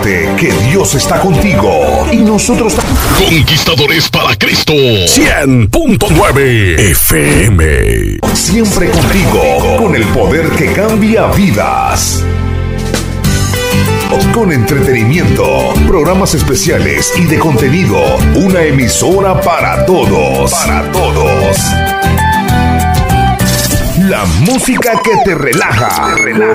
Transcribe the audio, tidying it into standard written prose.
Recuérdate que Dios está contigo y nosotros Conquistadores para Cristo 100.9 FM. Siempre contigo, con el poder que cambia vidas. Con entretenimiento, programas especiales y de contenido. Una emisora para todos. Para todos. La música que te relaja.